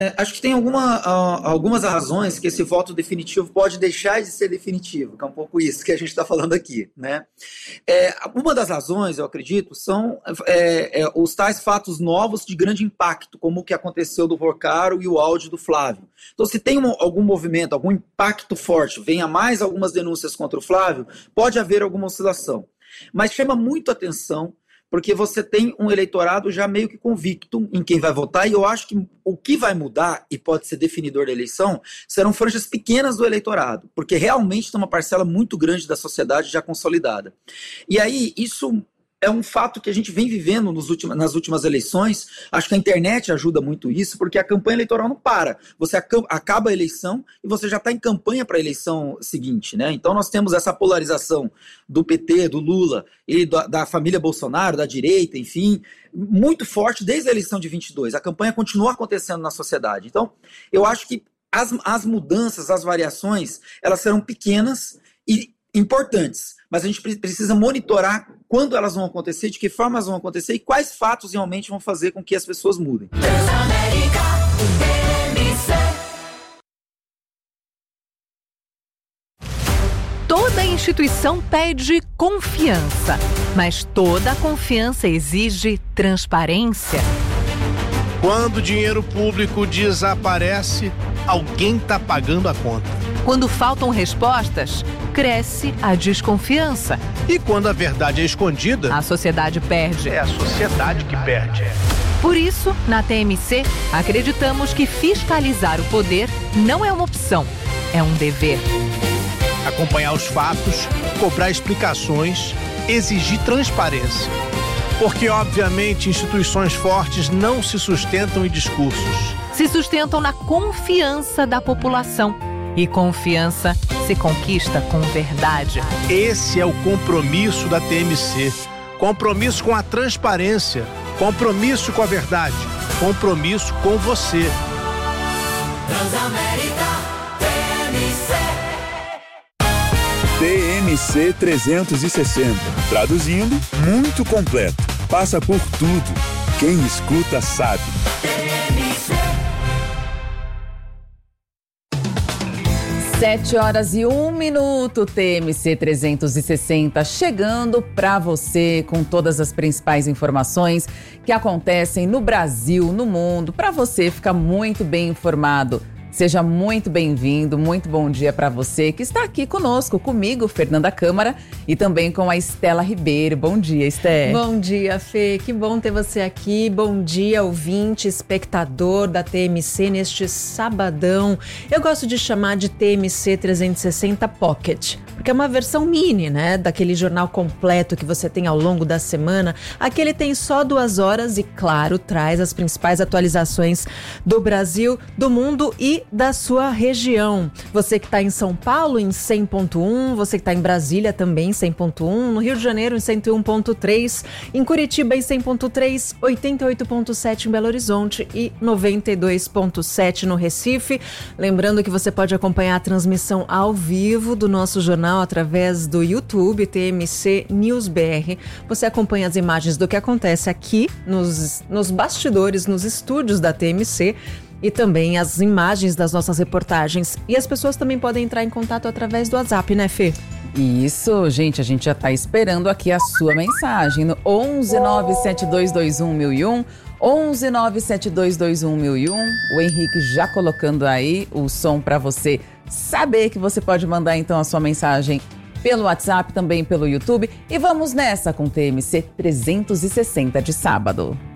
Acho que tem algumas razões que esse voto definitivo pode deixar de ser definitivo, que é um pouco isso que a gente está falando aqui, né? Uma das razões, eu acredito, são os tais fatos novos de grande impacto, como o que aconteceu do Porcaro e o áudio do Flávio. Então, se tem algum movimento, algum impacto forte, venha mais algumas denúncias contra o Flávio, pode haver alguma oscilação. Mas chama muito atenção, porque você tem um eleitorado já meio que convicto em quem vai votar, e eu acho que o que vai mudar, e pode ser definidor da eleição, serão franjas pequenas do eleitorado, porque realmente tem uma parcela muito grande da sociedade já consolidada. E aí, isso é um fato que a gente vem vivendo nas últimas eleições. Acho que a internet ajuda muito isso, porque a campanha eleitoral não para. Você acaba a eleição e você já está em campanha para a eleição seguinte, né? Então nós temos essa polarização do PT, do Lula e da família Bolsonaro, da direita, enfim, muito forte desde a eleição de 22. A campanha continua acontecendo na sociedade. Então, eu acho que as mudanças, as variações, elas serão pequenas e importantes, mas a gente precisa monitorar quando elas vão acontecer, de que forma elas vão acontecer e quais fatos realmente vão fazer com que as pessoas mudem. Toda instituição pede confiança, mas toda confiança exige transparência. Quando o dinheiro público desaparece, alguém está pagando a conta. Quando faltam respostas, cresce a desconfiança. E quando a verdade é escondida, a sociedade perde. É a sociedade que perde. Por isso, na TMC, acreditamos que fiscalizar o poder não é uma opção, é um dever. Acompanhar os fatos, cobrar explicações, exigir transparência. Porque, obviamente, instituições fortes não se sustentam em discursos. Se sustentam na confiança da população. E confiança se conquista com verdade. Esse é o compromisso da TMC. Compromisso com a transparência. Compromisso com a verdade. Compromisso com você. Transamérica TMC. TMC 360. Traduzindo, muito completo. Passa por tudo. Quem escuta sabe. 7h01, TMC 360, chegando para você com todas as principais informações que acontecem no Brasil, no mundo, para você ficar muito bem informado. Seja muito bem-vindo, muito bom dia para você que está aqui conosco, comigo, Fernanda Câmara, e também com a Estela Ribeiro. Bom dia, Esté. Bom dia, Fê. Que bom ter você aqui. Bom dia, ouvinte, espectador da TMC neste sabadão. Eu gosto de chamar de TMC 360 Pocket, porque é uma versão mini, né, daquele jornal completo que você tem ao longo da semana. Aqui ele tem só 2 horas e, claro, traz as principais atualizações do Brasil, do mundo e da sua região. Você que está em São Paulo em 100.1, você que está em Brasília também em 100.1, no Rio de Janeiro em 101.3, em Curitiba em 100.3, 88.7 em Belo Horizonte e 92.7 no Recife. Lembrando que você pode acompanhar a transmissão ao vivo do nosso jornal através do YouTube TMC News BR. Você acompanha as imagens do que acontece aqui nos bastidores, nos estúdios da TMC, e também as imagens das nossas reportagens. E as pessoas também podem entrar em contato através do WhatsApp, né, Fê? Isso, gente, a gente já está esperando aqui a sua mensagem no 11 97221 1001, 11 97221 1001. O Henrique já colocando aí o som para você saber que você pode mandar então a sua mensagem pelo WhatsApp, também pelo YouTube. E vamos nessa com TMC 360 de sábado.